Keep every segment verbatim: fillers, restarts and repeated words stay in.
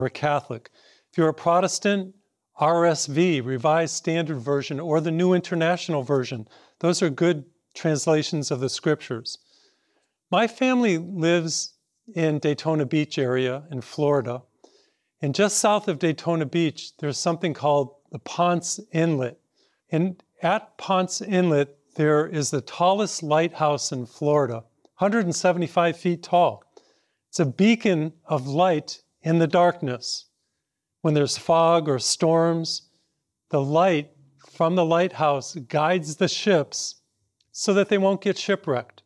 a Catholic. If you're a Protestant, R S V, Revised Standard Version, or the New International Version. Those are good translations of the scriptures. My family lives in Daytona Beach area in Florida. And just south of Daytona Beach, there's something called the Ponce Inlet. And at Ponce Inlet, there is the tallest lighthouse in Florida, one hundred seventy-five feet tall. It's a beacon of light in the darkness. When there's fog or storms, the light from the lighthouse guides the ships so that they won't get shipwrecked.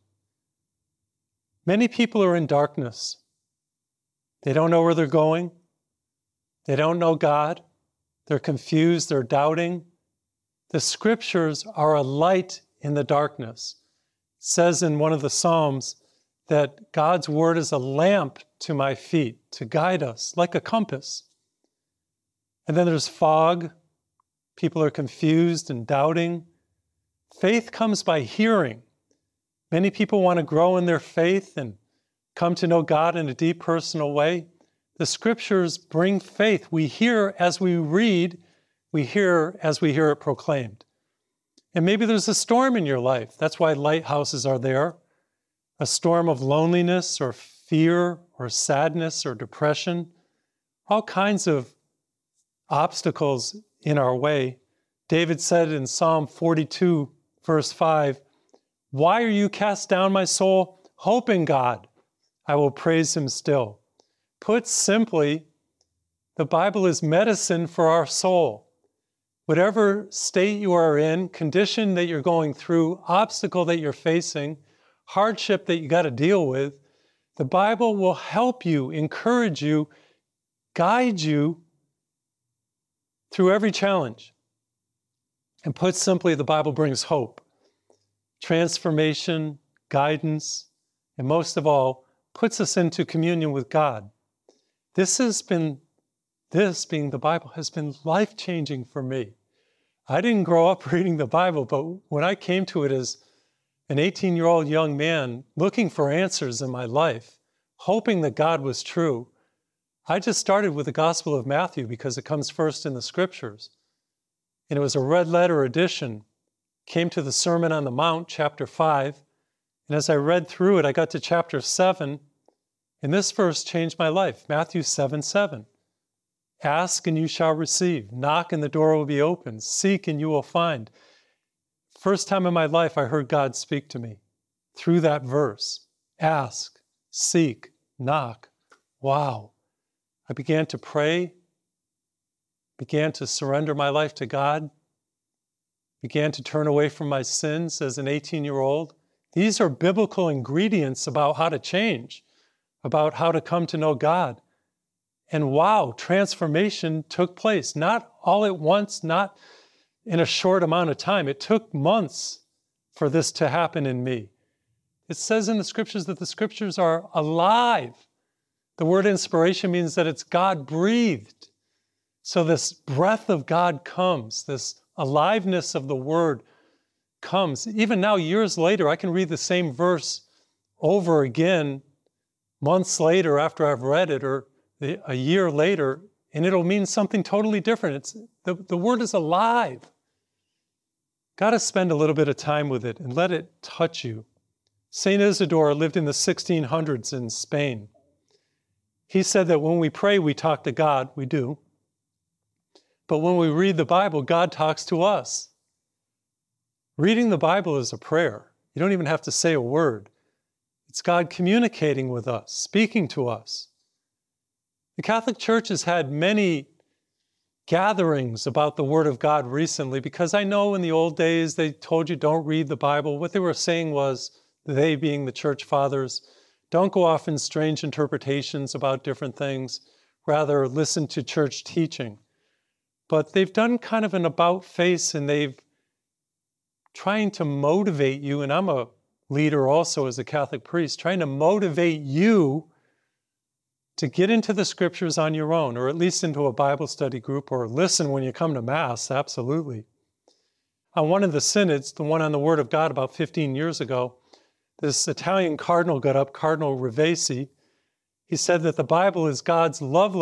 Many people are in darkness. They don't know where they're going. They don't know God. They're confused. They're doubting. The scriptures are a light in the darkness. It says in one of the Psalms that God's word is a lamp to my feet to guide us like a compass. And then there's fog. People are confused and doubting. Faith comes by hearing. Many people want to grow in their faith and come to know God in a deep personal way. The scriptures bring faith. We hear as we read, we hear as we hear it proclaimed. And maybe there's a storm in your life. That's why lighthouses are there. A storm of loneliness or fear or sadness or depression. All kinds of obstacles in our way. David said in Psalm forty-two, verse five, "Why are you cast down, my soul? Hope in God. I will praise him still." Put simply, the Bible is medicine for our soul. Whatever state you are in, condition that you're going through, obstacle that you're facing, hardship that you got to deal with, the Bible will help you, encourage you, guide you through every challenge. And put simply, the Bible brings hope, transformation, guidance, and most of all, puts us into communion with God. This has been, this being the Bible, has been life-changing for me. I didn't grow up reading the Bible, but when I came to it as an eighteen-year-old young man looking for answers in my life, hoping that God was true, I just started with the Gospel of Matthew because it comes first in the scriptures. And it was a red letter edition. Came to the Sermon on the Mount, chapter five. And as I read through it, I got to chapter seven. And this verse changed my life. Matthew seven seven. Ask and you shall receive. Knock and the door will be opened. Seek and you will find. First time in my life I heard God speak to me through that verse. Ask, seek, knock. Wow. I began to pray, began to surrender my life to God, began to turn away from my sins as an eighteen-year-old. These are biblical ingredients about how to change, about how to come to know God. And wow, transformation took place, not all at once, not in a short amount of time. It took months for this to happen in me. It says in the scriptures that the scriptures are alive. The word inspiration means that it's God-breathed. So this breath of God comes, this aliveness of the word comes. Even now, years later, I can read the same verse over again, months later after I've read it, or a year later, and it'll mean something totally different. It's, the, the word is alive. Got to spend a little bit of time with it and let it touch you. Saint Isidore lived in the sixteen hundreds in Spain. He said that when we pray, we talk to God. We do. But when we read the Bible, God talks to us. Reading the Bible is a prayer. You don't even have to say a word. It's God communicating with us, speaking to us. The Catholic Church has had many gatherings about the Word of God recently because I know in the old days they told you don't read the Bible. What they were saying was, they being the church fathers, don't go off in strange interpretations about different things. Rather, listen to church teaching. But they've done kind of an about-face and they've trying to motivate you, and I'm a leader also as a Catholic priest, trying to motivate you to get into the scriptures on your own, or at least into a Bible study group, or listen when you come to Mass, absolutely. On one of the synods, the one on the Word of God about fifteen years ago, this Italian cardinal got up, Cardinal Ravesi. He said that the Bible is God's love letter